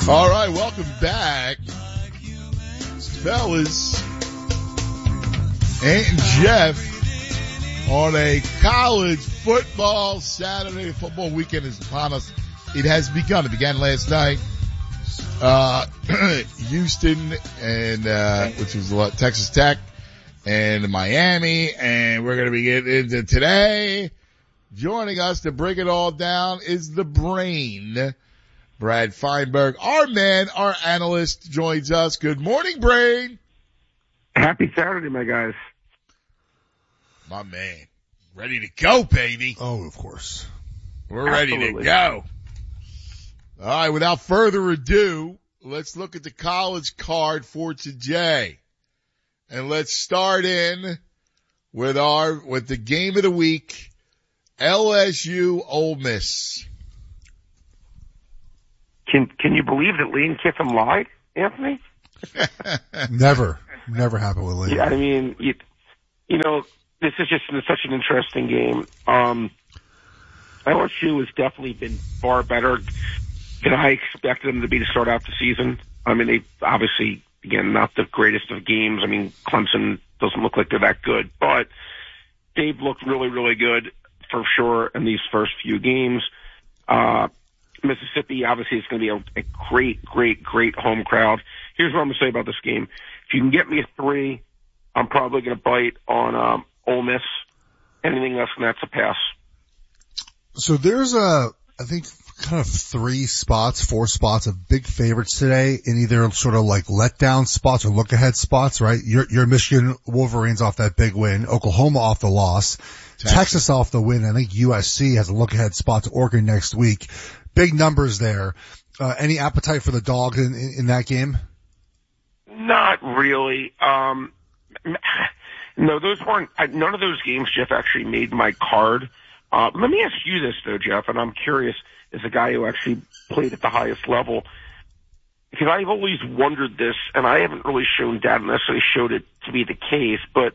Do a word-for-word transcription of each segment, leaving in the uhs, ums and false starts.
All right, welcome back, fellas. Ant and Jeff on a college football Saturday. Football weekend is upon us. It has begun. It began last night. Uh, Houston and, uh, which was a lot, Texas Tech and Miami. And we're going to be getting into today. Joining us to break it all down is the brain, Brad Feinberg. Our man, our analyst joins us. Good morning, Brain. Happy Saturday, my guys. My man. Ready to go, baby. Oh, of course. We're Absolutely. ready to go. All right, without further ado, let's look at the college card for today. And let's start in with our, with the game of the week, L S U Ole Miss. Can can you believe that Lane Kiffin lied, Anthony? Never, never happened with Lane. Yeah, I mean, you, you know, this is just such an interesting game. Um, L S U has definitely been far better than I expected them to be to start out the season. I mean, they obviously, again, not the greatest of games. I mean, Clemson doesn't look like they're that good, but they've looked really, really good for sure in these first few games. Uh, Mississippi, obviously, is going to be a, a great, great, great home crowd. Here's what I'm going to say about this game. If you can get me a three, I'm probably going to bite on um, Ole Miss. Anything less than that's a pass. So there's a, I think, kind of three spots, four spots of big favorites today in either sort of like letdown spots or look ahead spots, right? Your, your Michigan Wolverines off that big win, Oklahoma off the loss, Texas, Texas off the win. I think U S C has a look ahead spot to Oregon next week. Big numbers there. Uh, any appetite for the Dogs in, in, in that game? Not really. Um, no, those weren't, none of those games, Jeff, actually made my card. Uh, let me ask you this though, Jeff, and I'm curious as a guy who actually played at the highest level, because I've always wondered this, and I haven't really shown data necessarily showed it to be the case, but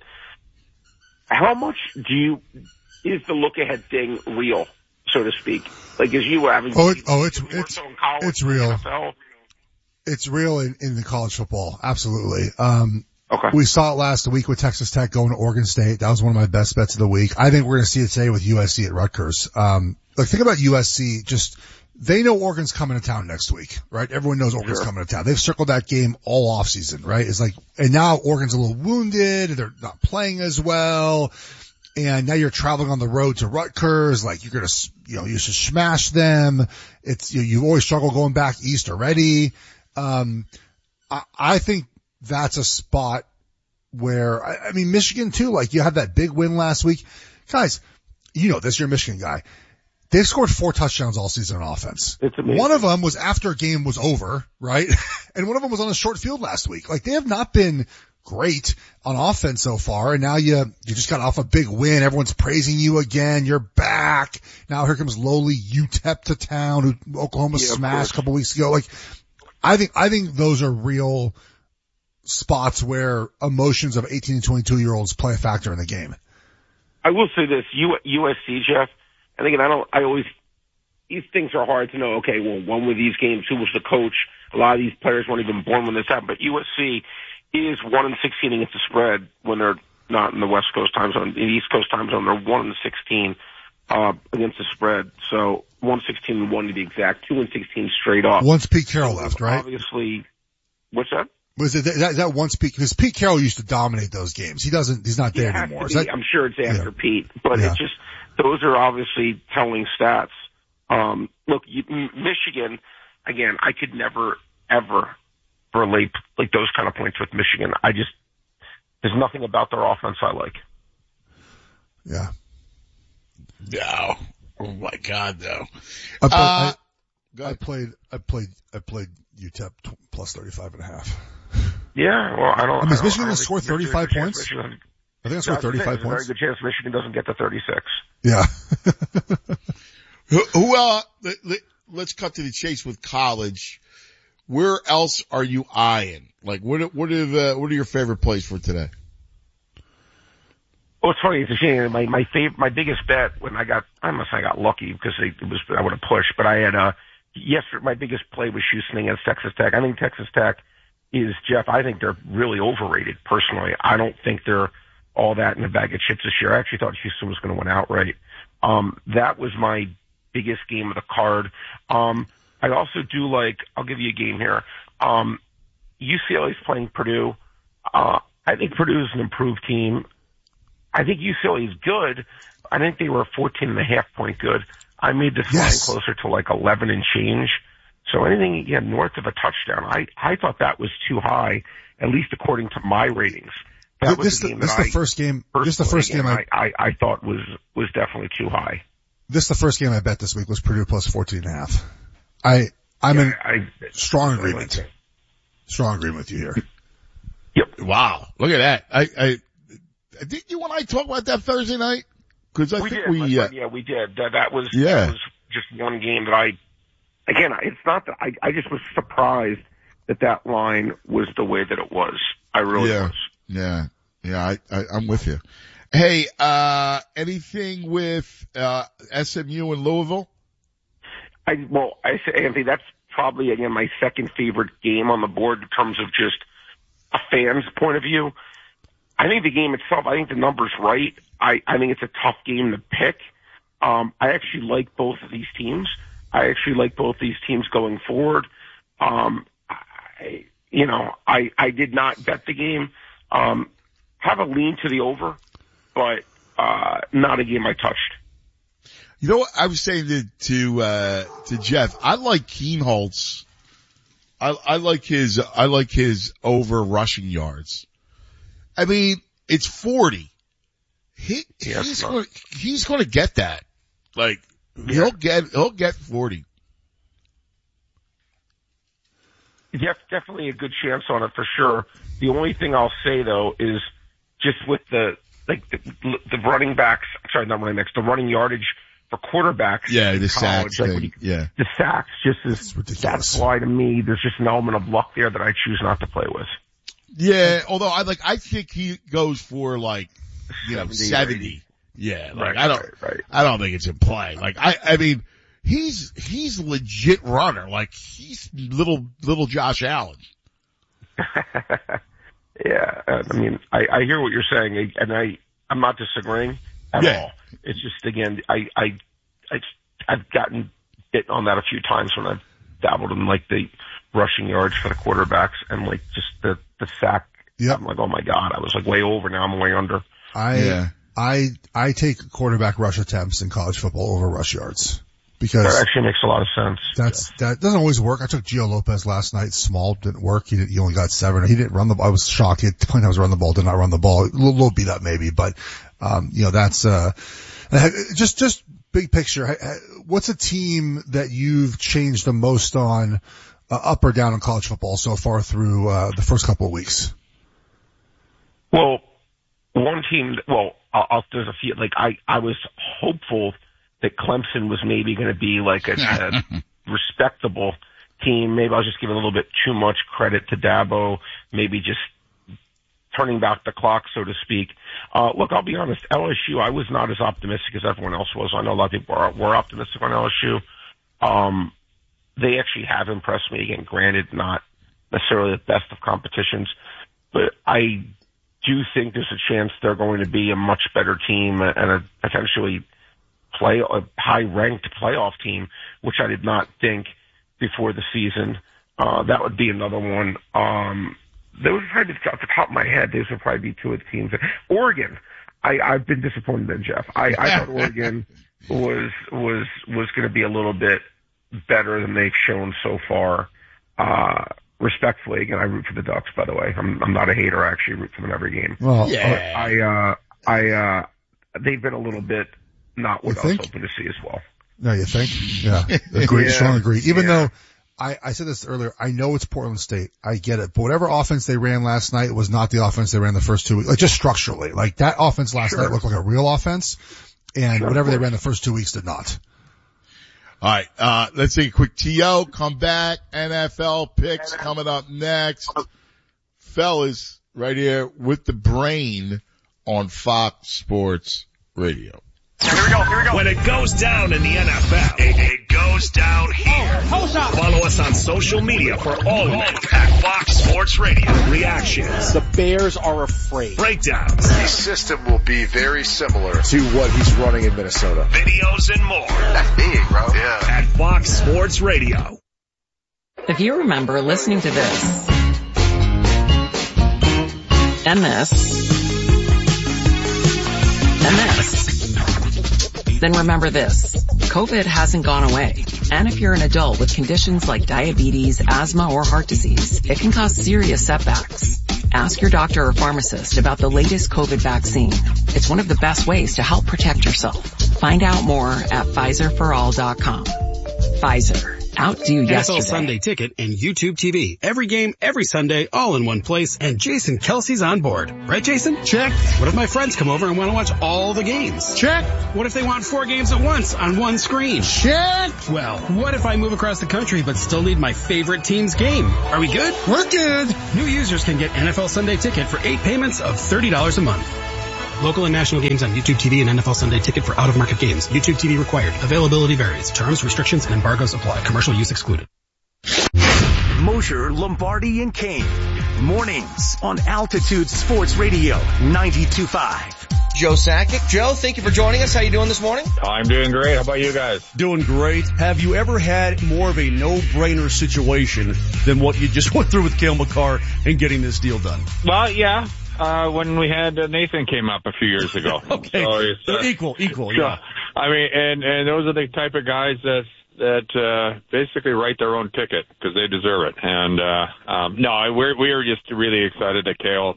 how much do you, is the look ahead thing real, so to speak? Like, as you having, oh, it, oh, it's, it's, college, it's real. N F L? It's real in, in the college football. Absolutely. Um, okay. We saw it last week with Texas Tech going to Oregon State. That was one of my best bets of the week. I think we're going to see it today with U S C at Rutgers. Um, like think about U S C, just, they know Oregon's coming to town next week, right? Everyone knows Oregon's Sure. coming to town. They've circled that game all off season, right? It's like, and now Oregon's a little wounded. They're not playing as well. And now you're traveling on the road to Rutgers. Like you're going to, you know, you should smash them. It's, you, you always struggle going back east already. Um, I, I think that's a spot where, I, I mean, Michigan too, like you had that big win last week. Guys, you know this, you're a Michigan guy. They've scored four touchdowns all season on offense. It's amazing. One of them was after a game was over, right? And one of them was on a short field last week. Like they have not been great on offense so far. And now you, you just got off a big win. Everyone's praising you again. You're back. Now here comes lowly U T E P to town, who Oklahoma Yeah, smashed a couple weeks ago. Like I think, I think those are real spots where emotions of eighteen and twenty-two year olds play a factor in the game. I will say this, U- USC, Jeff, and again, I don't, I always, these things are hard to know. Okay, well, one with these games, who was the coach? A lot of these players weren't even born when this happened, but U S C is one and sixteen against the spread when they're not in the West Coast time zone. In the East Coast time zone, they're one and sixteen, uh, against the spread. So one sixteen and one to be exact, two and sixteen straight off. Once Pete Carroll left, right? Obviously, what's that? Was it that, that once Pete, because Pete Carroll used to dominate those games. He doesn't, he's not there It has anymore. to Is be. that, I'm sure it's after yeah. Pete, but Yeah. it's just, those are obviously telling stats. Um, look, you, M- Michigan, again, I could never, ever relate like those kind of points with Michigan. I just, there's nothing about their offense I like. yeah. No. Oh my God, no. I, played, Uh, I, I played, I played, I played U T E P plus thirty-five and a half. Yeah, well, I don't. I mean, is I don't- Michigan I going don't to score think there's a thirty-five good chance points? Michigan- I think I scored thirty-five There's a points. very good chance Michigan doesn't get to thirty-six. Yeah. Who, who uh, let, let, let's cut to the chase with college. Where else are you eyeing? Like, what, are- what are the, what are your favorite plays for today? Well, it's funny. It's a shame. My my favorite, my biggest bet when I got, I must say I got lucky because it was I would have pushed, but I had uh yesterday, my biggest play was Houston against Texas Tech. I think Texas Tech is, Jeff, I think they're really overrated, personally. I don't think they're all that in a bag of chips this year. I actually thought Houston was going to win outright. Um, that was my biggest game of the card. Um, I also do like, I'll give you a game here. Um, U C L A is playing Purdue. Uh, I think Purdue is an improved team. I think U C L A is good. I think they were fourteen and a half point good. I made this Yes. line closer to like eleven and change. So anything again north of a touchdown, I, I thought that was too high, at least according to my ratings. That was This, a game this that the I, first game. This the first game I, I, I, I thought was, was definitely too high. This the first game I bet this week was Purdue plus fourteen and a half. I I'm Yeah, in I, strong I agreement. like Strong agreement with you here. Yep. Wow. Look at that. I, I, did you and I talk about that Thursday night? Cause I We think did. we, my uh, friend, yeah, we did. That, that was, Yeah. that was just one game that I, again, it's not that I, I just was surprised that that line was the way that it was. I really yeah, was. yeah, yeah, I, I, I'm with you. Hey, uh, anything with, uh, S M U and Louisville? I, well, I say, Anthony, that's probably, again, my second favorite game on the board in terms of just a fan's point of view. I think the game itself, I think the number's right. I, I think it's a tough game to pick. Um, I actually like both of these teams. I actually like both these teams going forward. Um, I, you know, I, I did not bet the game. Um, have a lean to the over, but, uh, not a game I touched. You know what I was saying to, to, uh, to Jeff? I like Keenholz. I, I like his, I like his over rushing yards. I mean, it's forty. He, Yeah, he's no. going, he's going to get that. Like, Yeah. he'll get, he'll get forty. Def, definitely a good chance on it for sure. The only thing I'll say though is just with the, like the, the running backs, sorry, not running backs, the running yardage for quarterbacks. Yeah, in the college, sacks like, thing. when you- Yeah. The sacks just is, ridiculous. that's why to me there's just an element of luck there that I choose not to play with. Yeah, although I like, I think he goes for like, you know, seventy. seventy. Yeah, like Right, I don't, right, right. I don't think it's in play. Like I, I mean, he's, he's legit runner. Like he's little, little Josh Allen. Yeah, uh, I mean, I, I hear what you're saying, and I, I'm not disagreeing at Yeah. all. It's just, again, I, I, I, I've gotten bit on that a few times when I've dabbled in like the rushing yards for the quarterbacks and like just the, the sack. Yep. I'm like, oh my God, I was like way over, now I'm way under. I Yeah. I I take quarterback rush attempts in college football over rush yards That because actually makes a lot of sense. that's that doesn't always work. I took Gio Lopez last night. Small didn't work. He didn't, he only got seven. He didn't run the. I was shocked. He had plenty times run the ball. Did not run the ball. A little, little beat up maybe, but um, you know that's uh, just just big picture. What's a team that you've changed the most on, uh, up or down in college football so far through uh, the first couple of weeks? Well, one team, well, I'll, I'll, there's a few, like I, I was hopeful that Clemson was maybe going to be like a, a respectable team. Maybe I was just giving a little bit too much credit to Dabo, maybe just turning back the clock, so to speak. Uh, look, I'll be honest, L S U, I was not as optimistic as everyone else was. I know a lot of people were, were optimistic on L S U. Um, they actually have impressed me. Again, granted, not necessarily the best of competitions, but I do think there's a chance they're going to be a much better team and a potentially play a high ranked playoff team, which I did not think before the season. Uh, that would be another one. Um, those are probably off the top of my head. Those would probably be two of the teams. Oregon, I, I've been disappointed in Jeff. I, I thought Oregon was was was going to be a little bit better than they've shown so far. Uh, respectfully, again, I root for the Ducks. By the way, I'm I'm not a hater. I actually root for them every game. Well, Yeah. I uh I uh they've been a little bit not what You I was think? hoping to see as well. No, you think? Yeah, agree. Yeah. Strong agree. Even Yeah. though I, I said this earlier, I know it's Portland State. I get it. But whatever offense they ran last night was not the offense they ran the first two weeks. Like just structurally, like that offense last Sure. night looked like a real offense, and Sure, whatever of they course. ran the first two weeks did not. All right, uh, let's take a quick T O, come back, N F L picks coming up next. Fellas, right here with the brain on Fox Sports Radio. Here we go, here we go. When it goes down in the N F L, it, it goes down here. Oh, up. Follow us on social media for all of it at Fox Sports Radio. Reactions. The Bears are afraid. Breakdowns. The system will be very similar to what he's running in Minnesota. Videos and more. That's big, bro. Yeah. At Fox Sports Radio. If you remember listening to this and this and this, then remember this. COVID hasn't gone away. And if you're an adult with conditions like diabetes, asthma, or heart disease, it can cause serious setbacks. Ask your doctor or pharmacist about the latest COVID vaccine. It's one of the best ways to help protect yourself. Find out more at Pfizer for all dot com. Pfizer. Outdo yesterday. N F L Sunday Ticket and YouTube T V. Every game, every Sunday, all in one place. And Jason Kelsey's on board. Right, Jason? Check. What if my friends come over and want to watch all the games? Check. What if they want four games at once on one screen? Check. Well, what if I move across the country but still need my favorite team's game? Are we good? We're good. New users can get N F L Sunday Ticket for eight payments of thirty dollars a month. Local and national games on YouTube T V and N F L Sunday Ticket for out-of-market games. YouTube T V required. Availability varies. Terms, restrictions, and embargoes apply. Commercial use excluded. Mosher, Lombardi, and Kane. Mornings on Altitude Sports Radio ninety-two point five. Joe Sakic. Joe, thank you for joining us. How you doing this morning? I'm doing great. How about you guys? Doing great. Have you ever had more of a no-brainer situation than what you just went through with Cale Makar and getting this deal done? Well, yeah. Uh, when we had uh, Nathan came up a few years ago. Okay. So it's, uh, equal, equal, yeah. So, I mean, and, and those are the type of guys that, that, uh, basically write their own ticket because they deserve it. And, uh, um, no, we're, we are just really excited that Cale,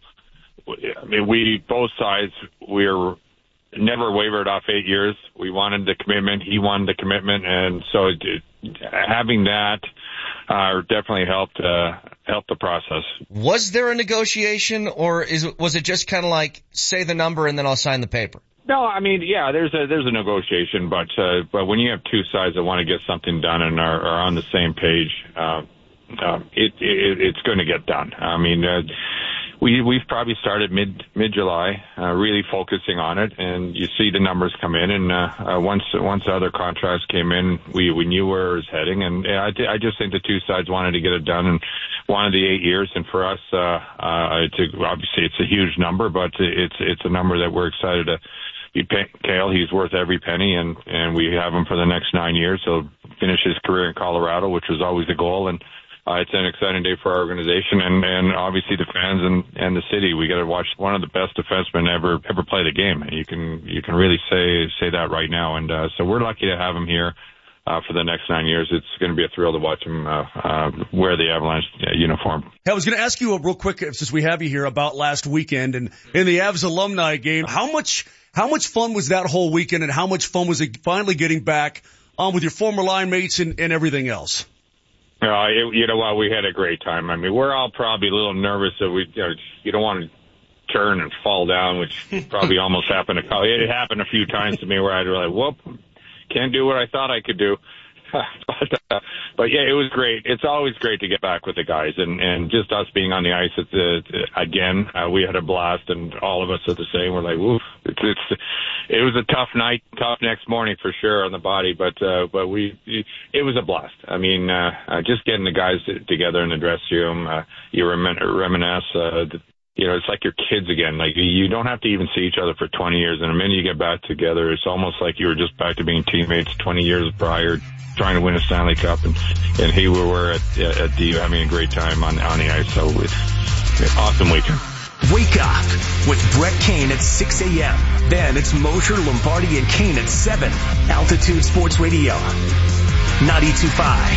I mean, we, both sides, we're never wavered off eight years. We wanted the commitment. He wanted the commitment. And so it, having that, uh, definitely helped, uh, helped the process. Was there a negotiation, or is was it just kind of like, say the number and then I'll sign the paper? No, I mean, yeah, there's a, there's a negotiation, but, uh, but when you have two sides that want to get something done and are, are on the same page, uh, uh, it, it, it's going to get done. I mean, uh, We, we've probably started mid, mid-July, uh, really focusing on it, and you see the numbers come in, and, uh, uh once, once other contracts came in, we, we knew where it was heading, and I, I just think the two sides wanted to get it done and wanted the eight years, and for us, uh, uh, it's a, obviously it's a huge number, but it's, it's a number that we're excited to be paying Cale. He's worth every penny, and, and we have him for the next nine years. He'll finish his career in Colorado, which was always the goal, and Uh, it's an exciting day for our organization and, and obviously the fans and, and the city. We got to watch one of the best defensemen ever, ever play the game. And you can, you can really say, say that right now. And, uh, so we're lucky to have him here, uh, for the next nine years. It's going to be a thrill to watch him, uh, uh, wear the Avalanche uh, uniform. Hey, I was going to ask you a real quick, since we have you here, about last weekend and in the Avs alumni game. How much, how much fun was that whole weekend, and how much fun was it finally getting back on with your former line mates and, and everything else? Uh, it, you know what? We had a great time. I mean, we're all probably a little nervous that we, you know, you don't want to turn and fall down, which probably almost happened. To, it happened a few times to me where I'd be like, whoop, can't do what I thought I could do. but, uh, but yeah, it was great. It's always great to get back with the guys, and, and just us being on the ice it's, uh, again. Uh, we had a blast, and all of us are the same. We're like, woof. It's, it's, it was a tough night, tough next morning for sure on the body, but, uh, but we, it was a blast. I mean, uh, uh just getting the guys together in the dressing room, uh, you remin- reminisce, uh, the, you know, it's like your kids again. Like, you don't have to even see each other for twenty years, and the minute you get back together, it's almost like you were just back to being teammates twenty years prior, trying to win a Stanley Cup, and, and here we were at, at D U having a great time on, on the ice. So it's an awesome weekend. Wake up with Brett Kane at six a.m. Then it's Mosher, Lombardi, and Kane at seven. Altitude Sports Radio, ninety-two point five.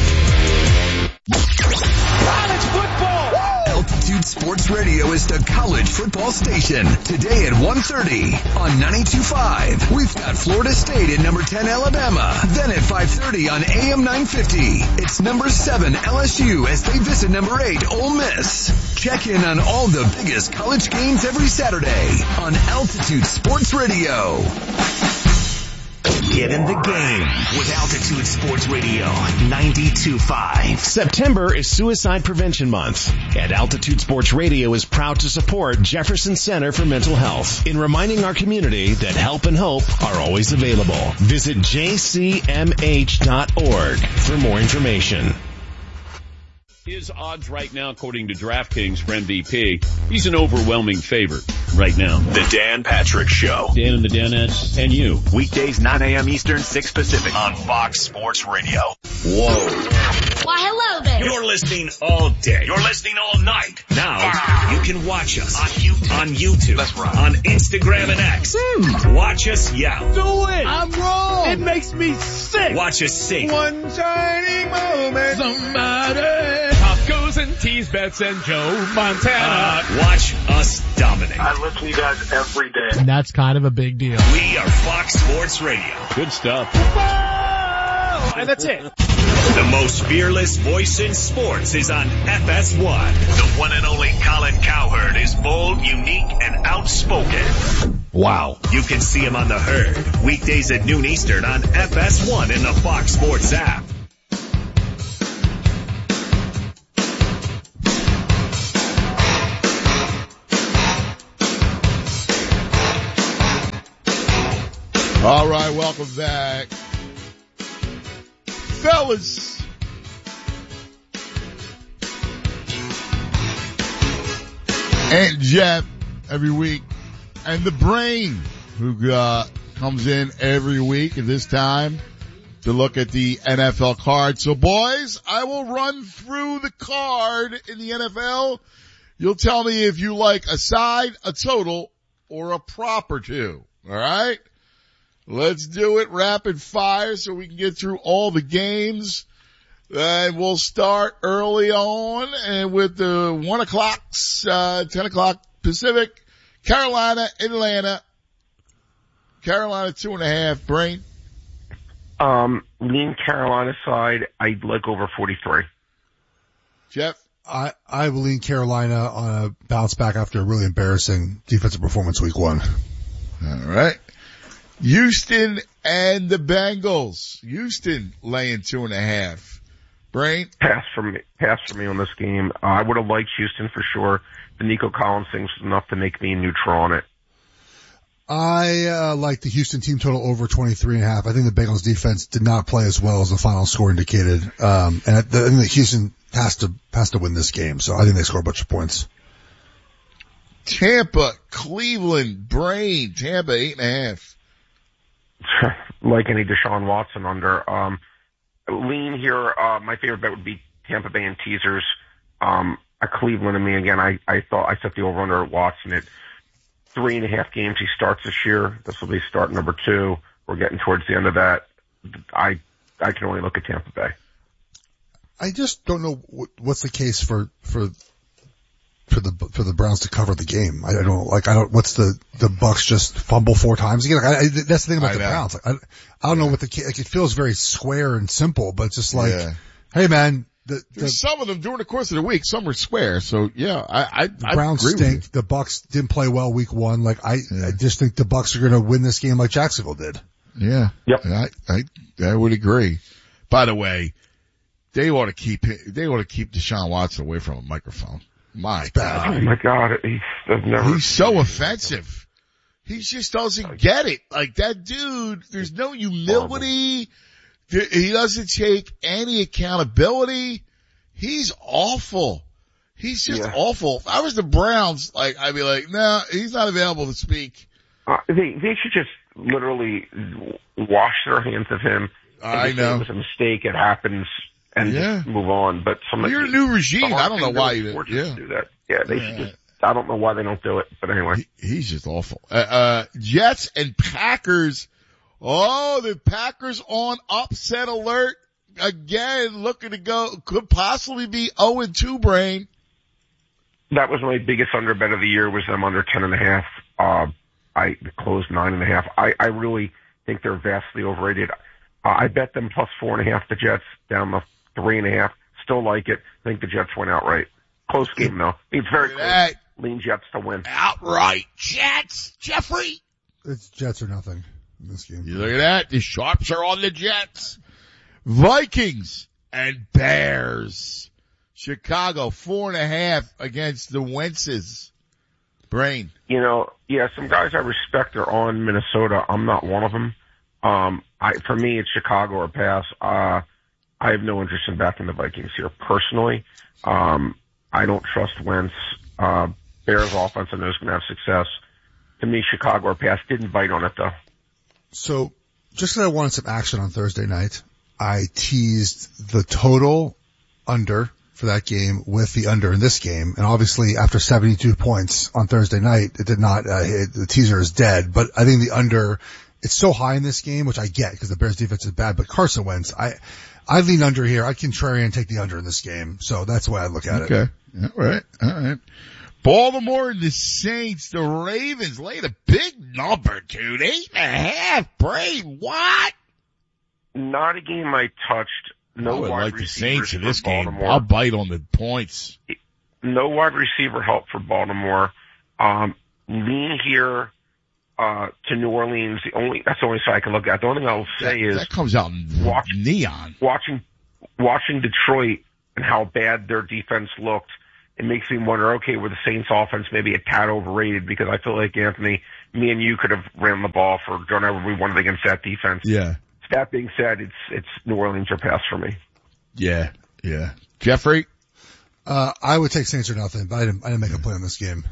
College football! Altitude Sports Radio is the college football station. Today at one thirty on ninety-two point five. We've got Florida State at number ten Alabama. Then at five thirty on A M nine fifty, it's number seven L S U as they visit number eight Ole Miss. Check in on all the biggest college games every Saturday on Altitude Sports Radio. Get in the game with Altitude Sports Radio ninety-two point five. September is Suicide Prevention Month, and Altitude Sports Radio is proud to support Jefferson Center for Mental Health in reminding our community that help and hope are always available. Visit j c m h dot org for more information. His odds right now, according to DraftKings for M V P, he's an overwhelming favorite right now. The Dan Patrick Show. Dan and the Danettes and you. Weekdays nine a.m. Eastern, six Pacific on Fox Sports Radio. Whoa. Why, hello there. You're listening all day. You're listening all night. Now, wow. You can watch us on YouTube, on, YouTube, That's right. on Instagram and X. Mm. Watch us yell. Do it. I'm wrong. It makes me sick. Watch us sing. One shining moment. Somebody. Tacos and teas, bets and Joe Montana. Uh, watch us dominate. I listen to you guys every day. And that's kind of a big deal. We are Fox Sports Radio. Good stuff. Whoa! And that's it. The most fearless voice in sports is on F S one. The one and only Colin Cowherd is bold, unique, and outspoken. Wow. You can see him on The Herd, weekdays at noon Eastern on F S one in the Fox Sports app. All right, welcome back. Fellas, and Jeff every week, and the Brain, who uh, comes in every week at this time to look at the N F L card. So, boys, I will run through the card in the N F L. You'll tell me if you like a side, a total, or a prop or two. All right? Let's do it rapid fire so we can get through all the games. And we'll start early on and with the one o'clocks, uh, ten o'clock Pacific. Carolina, Atlanta. Carolina two and a half. Brain. Um, lean Carolina side. I'd like over forty-three. Jeff. I, I will lean Carolina on a bounce back after a really embarrassing defensive performance week one. All right. Houston and the Bengals. Houston laying two and a half. Brain? Pass for me. Pass for me on this game. Uh, I would have liked Houston for sure. The Nico Collins thing was enough to make me neutral on it. I uh, like the Houston team total over twenty-three and a half. I think the Bengals defense did not play as well as the final score indicated. Um, and I, I think that Houston has to has to win this game. So I think they score a bunch of points. Tampa, Cleveland, Brain. Tampa eight and a half. Like any Deshaun Watson under. Um, lean here, uh, my favorite bet would be Tampa Bay and teasers. Um, a Cleveland and me again, I, I thought I set the over under Watson at three and a half games he starts this year. This will be start number two. We're getting towards the end of that. I, I can only look at Tampa Bay. I just don't know what, what's the case for, for, for the, for the Browns to cover the game. I don't, like, I don't, what's the, the Bucks just fumble four times again? Like, I, I, that's the thing about I the know. Browns. Like, I, I don't know what the, like, it feels very square and simple, but it's just like, yeah. Hey man, the, the some of them during the course of the week, some were square. So yeah, I, I, the I Browns agree stink. With you. The Bucks didn't play well week one. Like, I, yeah. I just think the Bucks are going to win this game like Jacksonville did. Yeah. Yep. I, I, I would agree. By the way, they ought to keep, they ought to keep Deshaun Watson away from a microphone. My God. Oh my God. He's, never He's so offensive. He just doesn't get it. Like that dude, there's no humility. He doesn't take any accountability. He's awful. He's just yeah. awful. If I was the Browns, like, I'd be like, no, nah, he's not available to speak. Uh, they, they should just literally wash their hands of him. I know. It was a mistake. It happens. And yeah. just move on. But some You're of a new regime. I don't know why you yeah. do that. Yeah, they yeah. should just, I don't know why they don't do it. But anyway. He, he's just awful. Uh, uh, Jets and Packers. Oh, the Packers on upset alert. Again, looking to go, could possibly be oh and two, Brain. That was my biggest under bet of the year, was them under ten and a half. Uh, I closed nine and a half. I, I really think they're vastly overrated. Uh, I bet them plus four and a half, the Jets, down the three and a half. Still like it. I think the Jets went outright. Close game though. It's very close. Lean Jets to win. Outright Jets, Jeffrey. It's Jets or nothing. in this game. You look at that. The Sharps are on the Jets. Vikings and Bears. Chicago, four and a half against the Wentzes. Brain. You know, yeah, some guys I respect are on Minnesota. I'm not one of them. Um, I, for me, it's Chicago or pass. Uh, I have no interest in backing the Vikings here personally. Um, I don't trust Wentz. Uh, Bears offense I know is going to have success. To me, Chicago or pass. Didn't bite on it though. So, just because I wanted some action on Thursday night, I teased the total under for that game with the under in this game. And obviously after seventy-two points on Thursday night, it did not, uh, hit, the teaser is dead, but I think the under, it's so high in this game, which I get because the Bears defense is bad, but Carson Wentz, I, I lean under here. I contrarian take the under in this game. So that's the way I look at okay. it. Okay. All right. All right. Baltimore and the Saints, the Ravens laid a big number, dude. Eight and a half. Brain, what? Not a game I touched. No I would wide like the receivers Saints in for this game. Baltimore. I'll bite on the points. No wide receiver help for Baltimore. Um, lean here, uh, to New Orleans. The only, that's the only side I can look at. The only thing I'll say that, is. That comes out in watch, neon. Watching, watching Detroit and how bad their defense looked, it makes me wonder, okay, were the Saints offense maybe a tad overrated? Because I feel like, Anthony, me and you could have ran the ball for whenever we wanted against that defense. Yeah. That being said, it's, it's New Orleans or pass for me. Yeah. Yeah. Jeffrey? Uh, I would take Saints or nothing, but I didn't, I didn't make a play on this game.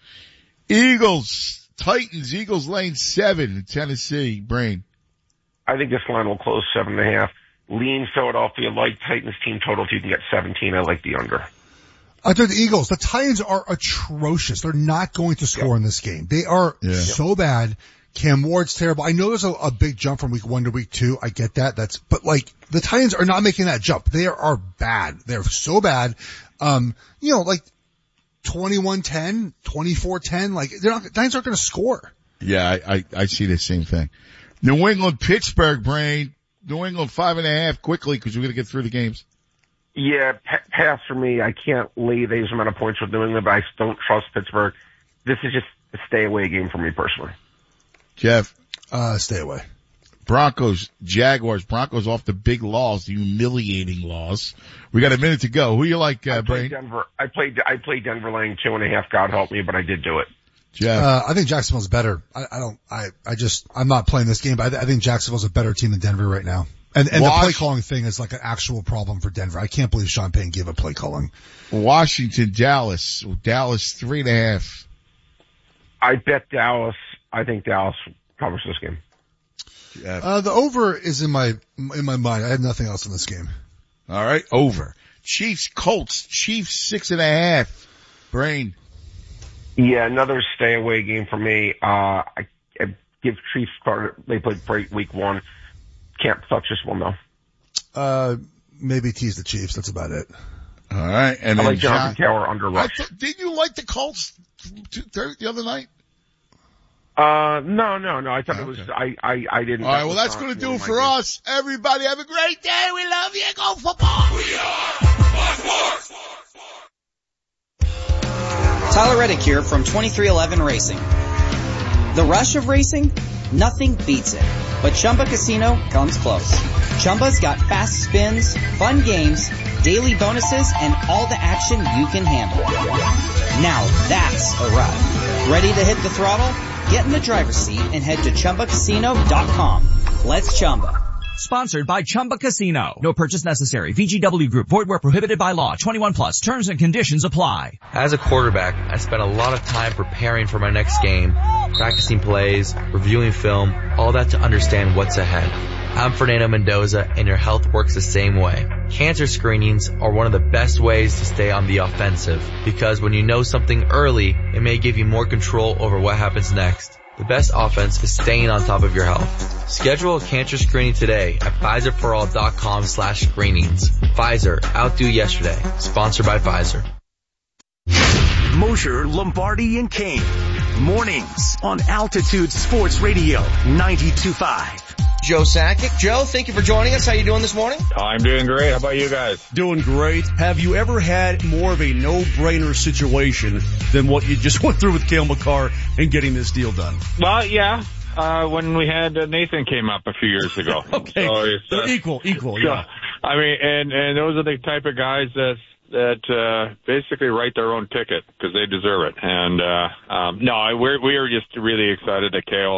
Eagles, Titans, Eagles lane seven in Tennessee. Brain. I think this line will close seven and a half. Lean Philadelphia, like Titans team total, if you can get seventeen. I like the under. I took the Eagles. The Titans are atrocious. They're not going to score yeah. in this game. They are yeah. so bad. Cam Ward's terrible. I know there's a, a big jump from week one to week two. I get that. That's, but like, the Titans are not making that jump. They are, are bad. They're so bad. Um, you know, like twenty-one ten, twenty-four ten, like, they're not, the Titans aren't going to score. Yeah, I, I, I see the same thing. New England, Pittsburgh, Brain. New England five and a half quickly because we're going to get through the games. Yeah, pass for me. I can't lay these amount of points with New England, but I don't trust Pittsburgh. This is just a stay away game for me personally. Jeff? Uh, stay away. Broncos, Jaguars. Broncos off the big loss, the humiliating loss. We got a minute to go. Who you like, uh, I Brain? played Denver. I played, I played Denver laying two and a half. God help me, but I did do it. Jeff? Uh, I think Jacksonville's better. I, I don't, I, I just, I'm not playing this game, but I, th- I think Jacksonville's a better team than Denver right now. And, and the play calling thing is like an actual problem for Denver. I can't believe Sean Payton gave up play calling. Washington, Dallas. Dallas three and a half. I bet Dallas. I think Dallas covers this game. Yeah. Uh, the over is in my, in my mind. I have nothing else in this game. All right. Over. Chiefs, Colts. Chiefs six and a half. Brain. Yeah, another stay away game for me. Uh, I, I give Chiefs credit. They played great week one. Can't touch this one though. Uh, maybe tease the Chiefs. That's about it. All right. And I then like Jonathan John, Taylor under rush. th- did you like the Colts the other night? Uh, no, no, no. I thought okay. it was, I, I, I didn't. All right. Well, that's going to do it for us. Everybody have a great day. We love you. Go football. We are Fox Sports. Tyler Reddick here from twenty-three eleven Racing. The rush of racing? Nothing beats it. But Chumba Casino comes close. Chumba's got fast spins, fun games, daily bonuses, and all the action you can handle. Now that's a ride. Ready to hit the throttle? Get in the driver's seat and head to Chumba Casino dot com. Let's Chumba. Sponsored by Chumba Casino. No purchase necessary. V G W Group. Void where prohibited by law. twenty-one plus. Terms and conditions apply. As a quarterback, I spent a lot of time preparing for my next game, practicing plays, reviewing film, all that to understand what's ahead. I'm Fernando Mendoza, and your health works the same way. Cancer screenings are one of the best ways to stay on the offensive, because when you know something early, it may give you more control over what happens next. The best offense is staying on top of your health. Schedule a cancer screening today at Pfizer For All dot com slash screenings. Pfizer, outdo yesterday. Sponsored by Pfizer. Mosher, Lombardi, and Kane. Mornings on Altitude Sports Radio ninety-two point five. Joe Sakic. Joe, thank you for joining us. How you doing this morning? I'm doing great. How about you guys? Doing great. Have you ever had more of a no-brainer situation than what you just went through with Cale Makar and getting this deal done? Well, yeah. uh, when we had uh, Nathan came up a few years ago. Okay, so it's, they're uh, equal, equal, so, yeah. I mean, and and those are the type of guys that that uh, basically write their own ticket because they deserve it. And uh, um, no, we're we are just really excited that Cale.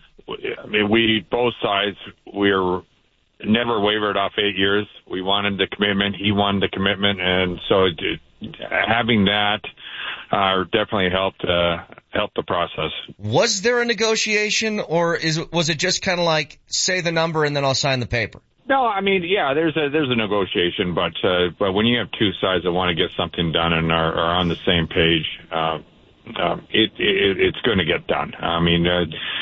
I mean, we both sides we're never wavered off eight years. We wanted the commitment. He wanted the commitment, and so it, having that uh, definitely helped uh, helped the process. Was there a negotiation, or is was it just kind of like say the number and then I'll sign the paper? No, I mean, yeah, there's a there's a negotiation, but uh, but when you have two sides that want to get something done and are, are on the same page, uh, uh, it, it it's going to get done. I mean, uh,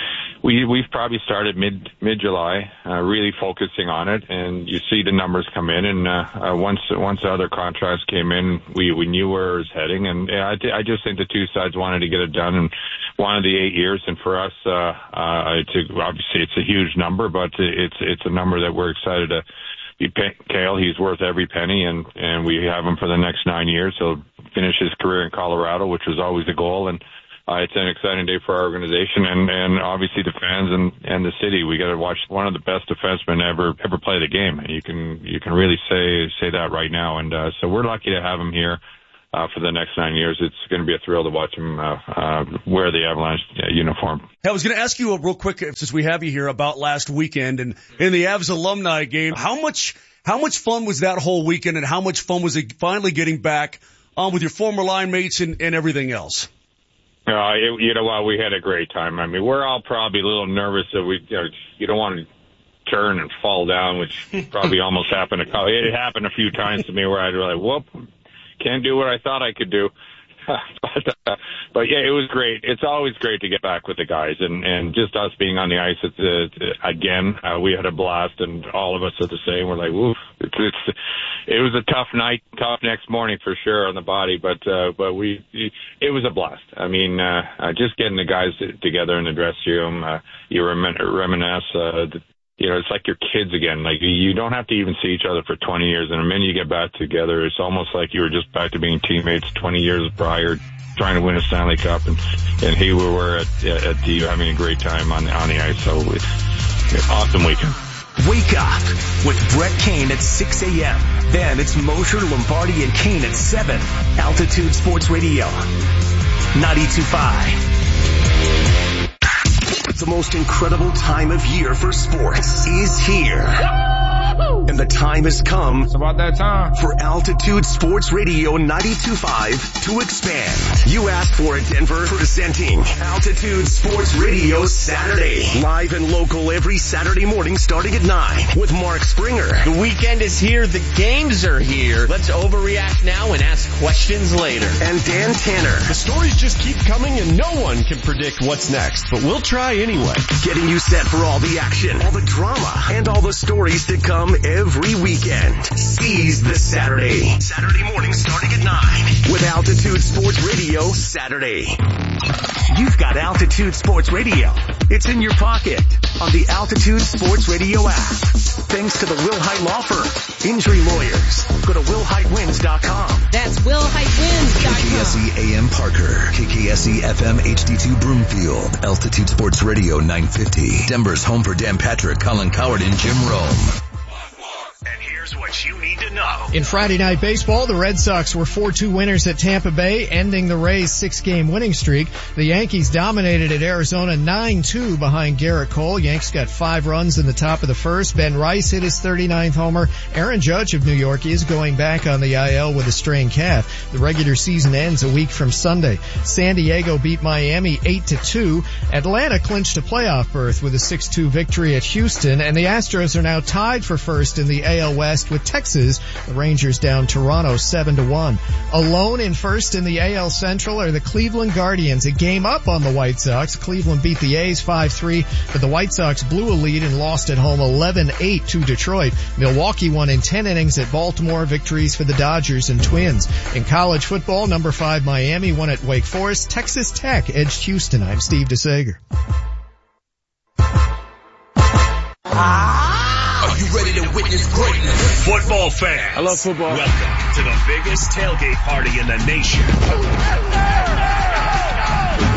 we we've probably started mid mid July, uh, really focusing on it, and you see the numbers come in, and uh, uh, once once the other contracts came in, we we knew where it was heading, and yeah, I I just think the two sides wanted to get it done and wanted the eight years, and for us, uh, uh, it's a, obviously it's a huge number, but it's it's a number that we're excited to be paying Cale. He's worth every penny, and and we have him for the next nine years. He'll finish his career in Colorado, which was always the goal, and Uh, it's an exciting day for our organization and, and obviously the fans and, and the city. We got to watch one of the best defensemen ever ever play the game. You can you can really say say that right now. And uh, so we're lucky to have him here uh, for the next nine years. It's going to be a thrill to watch him uh, uh, wear the Avalanche uh, uniform. I was going to ask you a real quick, since we have you here, about last weekend and in the Avs alumni game. How much how much fun was that whole weekend, and how much fun was it finally getting back on with your former line mates and, and everything else? Uh, it, you know what? We had a great time. I mean, we're all probably a little nervous that we, you know, you don't want to turn and fall down, which probably almost happened. A couple, it happened a few times to me where I'd be like, whoop, can't do what I thought I could do. but, uh, but yeah, it was great. It's always great to get back with the guys, and, and just us being on the ice it's, uh, again. Uh, we had a blast, and all of us are the same. We're like, woof. It's, it's, it was a tough night, tough next morning for sure on the body, but uh, but we it was a blast. I mean, uh, uh, just getting the guys together in the dressing room, uh, you remin- reminisce. Uh, the, You know, it's like your kids again. Like, you don't have to even see each other for twenty years. And the minute you get back together, it's almost like you were just back to being teammates twenty years prior, trying to win a Stanley Cup. And, and here we were at, at the, having a great time on the, on the ice. So, it's awesome weekend. Wake up with Brett Kane at six a.m. Then it's Mosher, Lombardi, and Kane at seven. Altitude Sports Radio, ninety-two point five. The most incredible time of year for sports is here. And the time has come. It's about that time for Altitude Sports Radio ninety-two point five to expand. You asked for it, Denver. Presenting Altitude Sports Radio Saturday. Live and local every Saturday morning starting at nine with Mark Springer. The weekend is here. The games are here. Let's overreact now and ask questions later. And Dan Tanner. The stories just keep coming and no one can predict what's next, but we'll try anyway. Getting you set for all the action, all the drama, and all the stories to come every weekend. Seize the Saturday. Saturday morning starting at nine with Altitude Sports Radio Saturday. You've got Altitude Sports Radio. It's in your pocket on the Altitude Sports Radio app. Thanks to the Will Hite Law Firm. Injury lawyers. Go to will hite wins dot com. That's will hite wins dot com. K K S E A M Parker. K K S E F M H D two Broomfield. Altitude Sports Radio nine fifty. Denver's home for Dan Patrick, Colin Cowherd, and Jim Rome. And here's what you need to know. In Friday Night Baseball, the Red Sox were four two winners at Tampa Bay, ending the Rays' six-game winning streak. The Yankees dominated at Arizona nine two behind Garrett Cole. Yanks got five runs in the top of the first. Ben Rice hit his thirty-ninth homer. Aaron Judge of New York is going back on the I L with a strained calf. The regular season ends a week from Sunday. San Diego beat Miami eight to two. Atlanta clinched a playoff berth with a six two victory at Houston, and the Astros are now tied for first in the A L West with Texas. The Rangers down Toronto seven to one. Alone in first in the A L Central are the Cleveland Guardians, a game up on the White Sox. Cleveland beat the A's five three, but the White Sox blew a lead and lost at home eleven eight to Detroit. Milwaukee won in ten innings at Baltimore. Victories for the Dodgers and Twins. In college football, number five Miami won at Wake Forest. Texas Tech edged Houston. I'm Steve DeSager. Are you ready to witness greatness? Football fans. I love football. Welcome to the biggest tailgate party in the nation.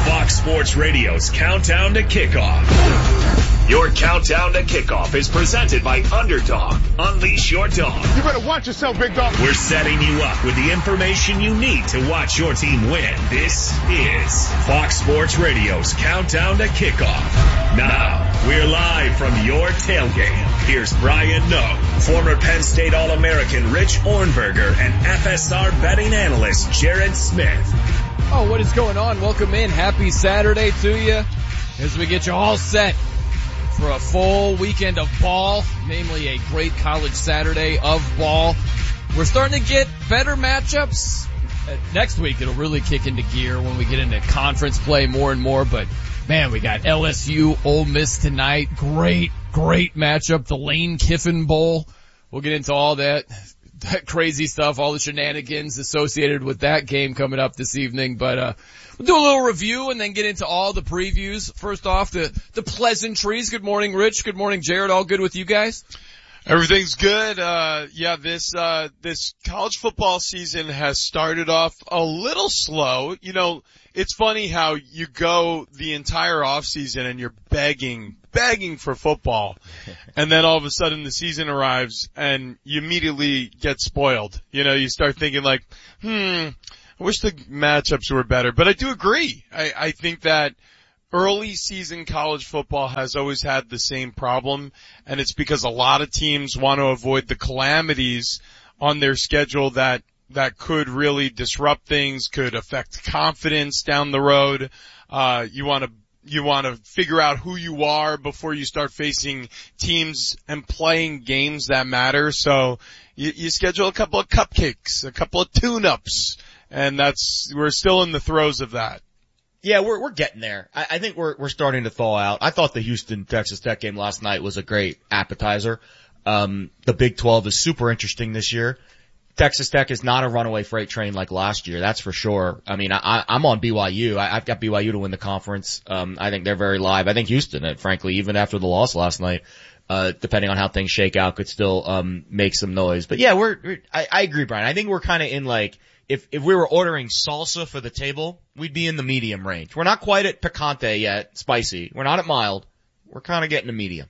Fox Sports Radio's Countdown to Kickoff. Your Countdown to Kickoff is presented by Underdog. Unleash your dog. You better watch yourself, big dog. We're setting you up with the information you need to watch your team win. This is Fox Sports Radio's Countdown to Kickoff. Now, we're live from your tailgate. Here's Brian Noe, former Penn State All-American Rich Ornberger, and F S R betting analyst Jared Smith. Oh, what is going on? Welcome in. Happy Saturday to you as we get you all set for a full weekend of ball, namely a great college Saturday of ball. We're starting to get better matchups. Uh, next week it'll really kick into gear when we get into conference play more and more, but man, we got L S U, Ole Miss tonight. Great, great matchup. The Lane Kiffin Bowl. We'll get into all that, that crazy stuff, all the shenanigans associated with that game coming up this evening, but uh we'll do a little review and then get into all the previews. First off, the, the pleasantries. Good morning, Rich. Good morning, Jared. All good with you guys? Everything's good. Uh, yeah, this, uh, this college football season has started off a little slow. You know, it's funny how you go the entire off season and you're begging, begging for football. And then all of a sudden the season arrives and you immediately get spoiled. You know, you start thinking like, hmm, I wish the matchups were better, but I do agree. I, I think that early season college football has always had the same problem, and it's because a lot of teams want to avoid the calamities on their schedule that, that could really disrupt things, could affect confidence down the road. Uh, you want to, you want to figure out who you are before you start facing teams and playing games that matter. So you, you schedule a couple of cupcakes, a couple of tune-ups. And that's, we're still in the throes of that. Yeah, we're, we're getting there. I, I think we're, we're starting to thaw out. I thought the Houston Texas Tech game last night was a great appetizer. Um, the Big twelve is super interesting this year. Texas Tech is not a runaway freight train like last year, that's for sure. I mean, I, I'm on B Y U. I, I've got B Y U to win the conference. Um, I think they're very live. I think Houston, frankly, even after the loss last night, uh, depending on how things shake out, could still, um, make some noise. But yeah, we're, we're I, I agree, Brian. I think we're kind of in like, If, if we were ordering salsa for the table, we'd be in the medium range. We're not quite at picante yet, spicy. We're not at mild. We're kind of getting to medium.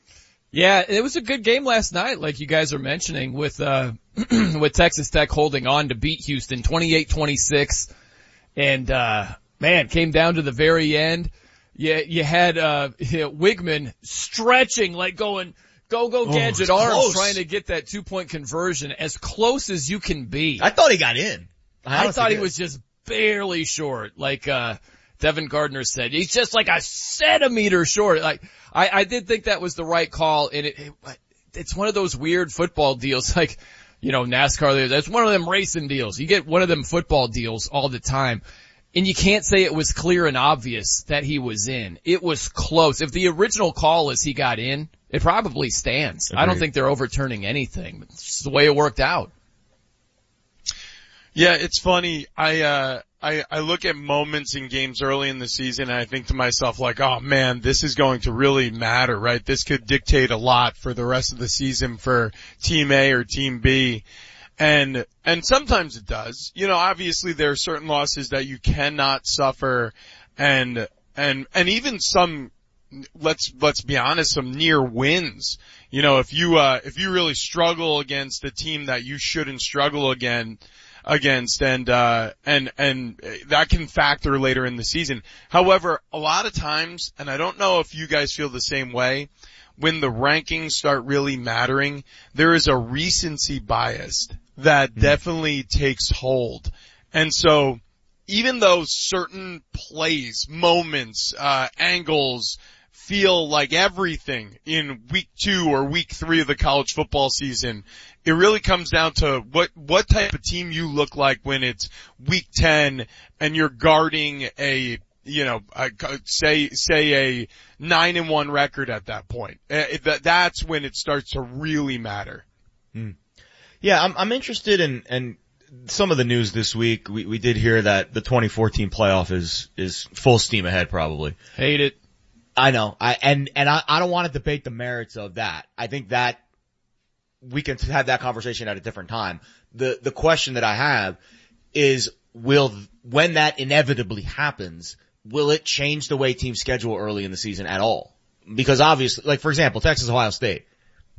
Yeah, it was a good game last night, like you guys are mentioning, with, uh, with Texas Tech holding on to beat Houston twenty-eight twenty-six. And, uh, man, came down to the very end. You, you had, uh, you know, Wigman stretching, like going, Go, go, gadget oh, arms close. trying to get that two-point conversion as close as you can be. I thought he got in. I, I thought he was just barely short. Like, uh, Devin Gardner said, he's just like a centimeter short. Like, I, I did think that was the right call, and it, it it's one of those weird football deals, like, you know, NASCAR, that's one of them racing deals. You get one of them football deals all the time. And you can't say it was clear and obvious that he was in. It was close. If the original call is he got in, it probably stands. Agreed. I don't think they're overturning anything. It's just the way it worked out. Yeah, it's funny. I, uh, I, I look at moments in games early in the season and I think to myself like, oh man, this is going to really matter, right? This could dictate a lot for the rest of the season for Team A or Team B. And, and sometimes it does. You know, obviously there are certain losses that you cannot suffer and, and, and even some, let's, let's be honest, some near wins. You know, if you, uh, if you really struggle against a team that you shouldn't struggle again, against and, uh, and, and that can factor later in the season. However, a lot of times, and I don't know if you guys feel the same way, when the rankings start really mattering, there is a recency bias that mm-hmm. definitely takes hold. And so even though certain plays, moments, uh, angles feel like everything in week two or week three of the college football season, it really comes down to what, what type of team you look like when it's week ten and you're guarding a, you know, a, say, say a nine and one record at that point. It, that, that's when it starts to really matter. Hmm. Yeah, I'm, I'm interested in, in some of the news this week. We, we did hear that the twenty fourteen playoff is, is full steam ahead probably. Hate it. I know. I, and, and I, I don't want to debate the merits of that. I think that we can have that conversation at a different time. The, the question that I have is, will, when that inevitably happens, will it change the way teams schedule early in the season at all? Because obviously, like for example, Texas Ohio State,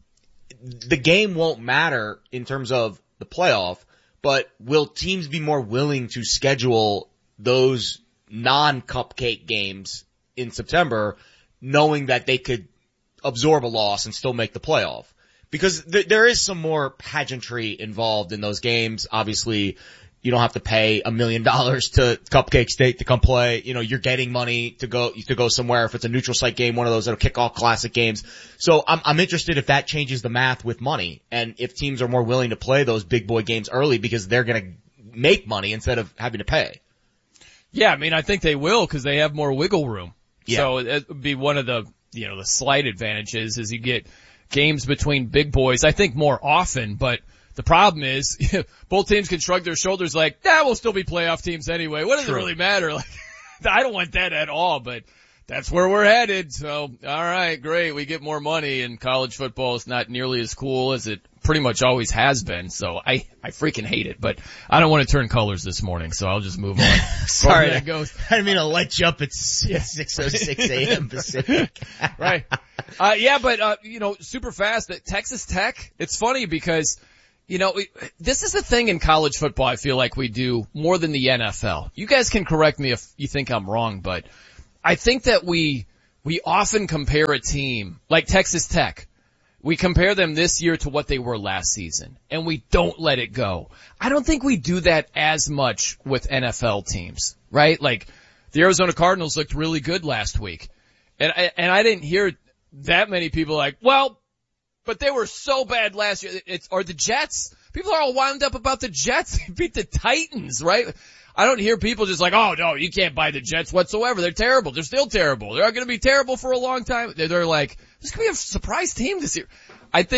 the game won't matter in terms of the playoff, but will teams be more willing to schedule those non-cupcake games in September, knowing that they could absorb a loss and still make the playoff? Because th- there is some more pageantry involved in those games. Obviously, you don't have to pay a million dollars to Cupcake State to come play. You know, you're getting money to go, to go somewhere if it's a neutral site game, one of those that'll kick off classic games. So I'm, I'm interested if that changes the math with money and if teams are more willing to play those big boy games early because they're going to make money instead of having to pay. Yeah, I mean, I think they will because they have more wiggle room. Yeah. So it would be one of the, you know, the slight advantages is you get games between big boys, I think more often, but the problem is both teams can shrug their shoulders like, nah, we'll still be playoff teams anyway. What does True. it really matter? Like, I don't want that at all, but that's where we're headed. So, all right, great. We get more money and college football is not nearly as cool as it pretty much always has been. So I, I freaking hate it, but I don't want to turn colors this morning. So I'll just move on. Sorry. That goes. I didn't mean to let you up at six oh six a.m. Pacific. Right. Uh, yeah, but, uh, you know, super fast at Texas Tech. It's funny because, you know, this is the thing in college football I feel like we do more than the N F L. You guys can correct me if you think I'm wrong, but I think that we, we often compare a team like Texas Tech. We compare them this year to what they were last season, and we don't let it go. I don't think we do that as much with N F L teams, right? Like, the Arizona Cardinals looked really good last week, and I, and I didn't hear that many people like, well, but they were so bad last year. It's, or the Jets. People are all wound up about the Jets. They beat the Titans, right? I don't hear people just like, oh no, you can't buy the Jets whatsoever. They're terrible. They're still terrible. They're going to be terrible for a long time. They're, they're like, this could be a surprise team this year. I think